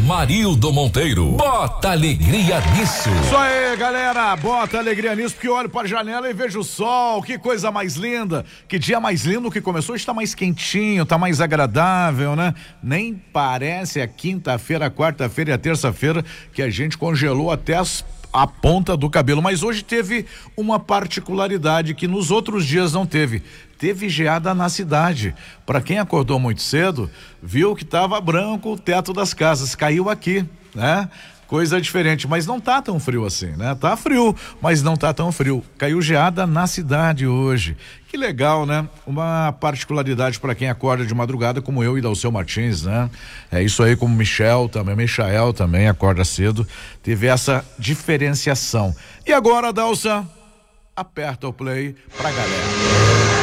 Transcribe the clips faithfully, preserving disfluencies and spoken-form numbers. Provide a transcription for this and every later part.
Marildo Monteiro. Bota alegria nisso. Isso aí, galera, bota alegria nisso, porque eu olho para a janela e vejo o sol. Que coisa mais linda, que dia mais lindo que começou. Está mais quentinho, está mais agradável, né? Nem parece a quinta-feira, a quarta-feira e a terça-feira que a gente congelou até as a ponta do cabelo, mas hoje teve uma particularidade que nos outros dias não teve. Teve geada na cidade. Para quem acordou muito cedo, viu que estava branco o teto das casas, caiu aqui, né? Coisa diferente, mas não tá tão frio assim, né? Tá frio, mas não tá tão frio. Caiu geada na cidade hoje. Que legal, né? Uma particularidade para quem acorda de madrugada, como eu e Dalceu Martins, né? É isso aí, como Michel também, Michael também acorda cedo. Teve essa diferenciação. E agora, Dalça, aperta o play pra galera.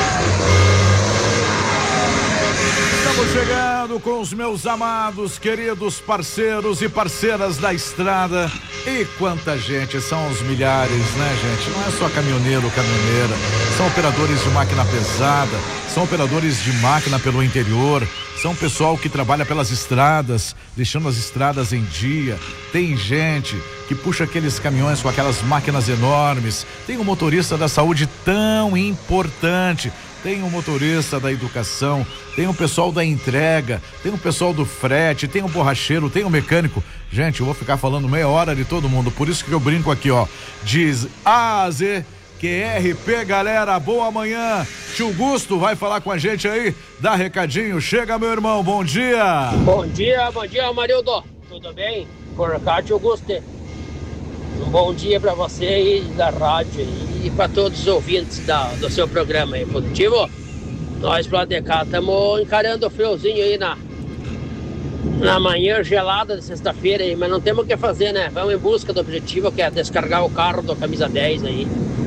Estamos chegando com os meus amados, queridos parceiros e parceiras da estrada. E quanta gente, são os milhares, né, gente? Não é só caminhoneiro, caminhoneira, são operadores de máquina pesada, são operadores de máquina pelo interior, são pessoal que trabalha pelas estradas, deixando as estradas em dia. Tem gente que puxa aqueles caminhões com aquelas máquinas enormes. Tem um motorista da saúde tão importante. Tem um motorista da educação, tem um pessoal da entrega, tem um pessoal do frete, tem um borracheiro, tem um mecânico. Gente, eu vou ficar falando meia hora de todo mundo, por isso que eu brinco aqui, ó. Diz A Z Q R P, galera, boa manhã. Tio Gusto vai falar com a gente aí, dá recadinho. Chega, meu irmão, bom dia. Bom dia, bom dia, Marildo. Tudo bem? Por cá, tio Gusto. Um bom dia para você aí da rádio e para todos os ouvintes da, do seu programa aí, positivo? Nós pra D K estamos encarando o friozinho aí na, na manhã gelada de sexta-feira aí, mas não temos o que fazer, né? Vamos em busca do objetivo, que é descarregar o carro do camisa dez aí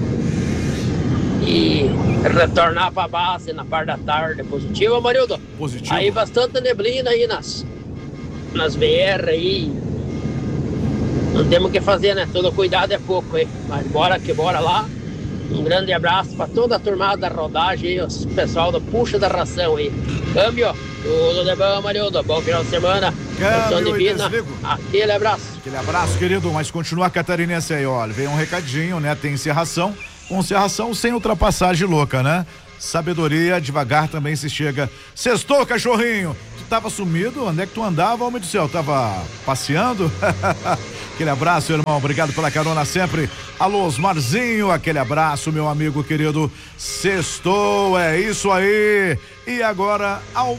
e retornar pra base na parte da tarde. Positivo, Marildo? Positivo. Aí bastante neblina aí nas, nas B R aí. Não temos o que fazer, né? Todo cuidado é pouco, hein? Mas bora que bora lá. Um grande abraço para toda a turmada da rodagem aí, os pessoal do Puxa da Ração aí. Câmbio, tudo de bom, Marildo. Bom final de semana. Câmbio Divina. Aquele abraço. Aquele abraço, querido. Mas continua catarinense aí, olha. Vem um recadinho, né? Tem encerração. Com encerração sem ultrapassagem louca, né? Sabedoria, devagar também se chega. Sextou, cachorrinho. Tu tava sumido? Onde é que tu andava, homem do céu? Tava passeando? Aquele abraço, irmão, obrigado pela carona sempre. Alô, Osmarzinho, aquele abraço, meu amigo querido. Sextou, é isso aí. E agora, ao